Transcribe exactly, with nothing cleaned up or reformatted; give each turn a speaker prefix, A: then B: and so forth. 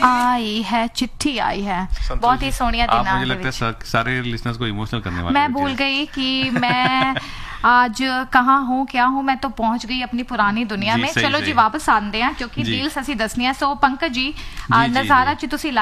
A: आई है, चिट्ठी आई है, बहुत ही सोनिया दिन।
B: मुझे लगता है सारे लिसनर्स को इमोशनल करने वाले।
A: मैं भूल गई कि मैं आज कहाँ हूँ, क्या हूँ, मैं तो पहुंच गई अपनी पुरानी दुनिया में। चलो जी वापस आंदे हैं क्योंकि डील्स असी दसनिया। सो पंकज जी, नज़ारा जी तुसी